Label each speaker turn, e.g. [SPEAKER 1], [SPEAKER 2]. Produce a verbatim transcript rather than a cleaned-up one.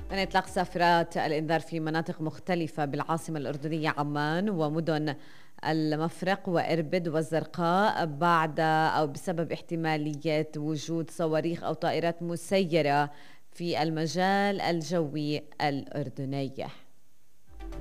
[SPEAKER 1] من إطلاق سافرات الإنذار في مناطق مختلفة بالعاصمة الأردنية عمان ومدن المفرق وإربد والزرقاء بعد أو بسبب احتمالية وجود صواريخ أو طائرات مسيرة في المجال الجوي الأردني.